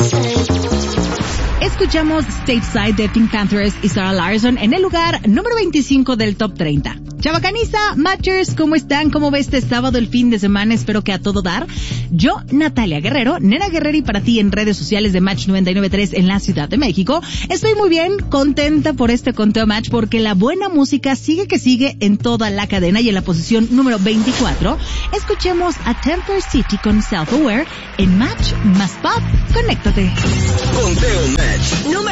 Escuchamos Stateside de Pink Panthers y Sarah Larson en el lugar número 25 del Top 30. Chavacaniza, Matchers, ¿cómo están? ¿Cómo va este sábado, el fin de semana? Espero que a todo dar. Yo, Natalia Guerrero, Nena Guerrero, y para ti en redes sociales de Match 99.3 en la Ciudad de México. Estoy muy bien, contenta por este conteo Match porque la buena música sigue que sigue en toda la cadena, y en la posición número 24 escuchemos a Temper City con Self Aware en Match más Pop. Conéctate. Conteo Match.